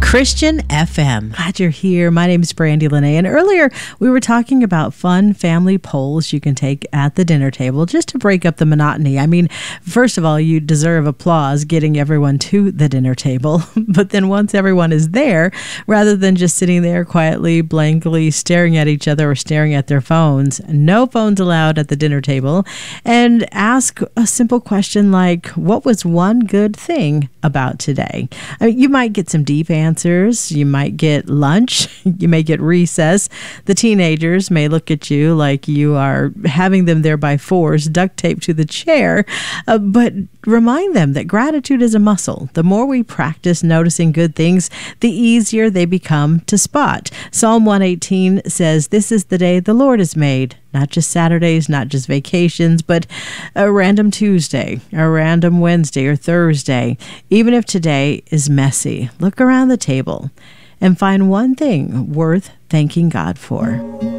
Christian FM. Glad you're here. My name is Brandy Lene, and earlier we were talking about fun family polls you can take at the dinner table just to break up the monotony. I mean, first of all, you deserve applause getting everyone to the dinner table, but then once everyone is there, rather than just sitting there quietly, blankly staring at each other or staring at their phones, no phones allowed at the dinner table, and ask a simple question like, what was one good thing about today? I mean, you might get some deep answers. You might get lunch. You may get recess. The teenagers may look at you like you are having them there by force, duct taped to the chair. But remind them that gratitude is a muscle. The more we practice noticing good things, the easier they become to spot. Psalm 118 says, "This is the day the Lord has made." Not just Saturdays, not just vacations, but a random Tuesday, a random Wednesday or Thursday. Even if today is messy, look around the table and find one thing worth thanking God for.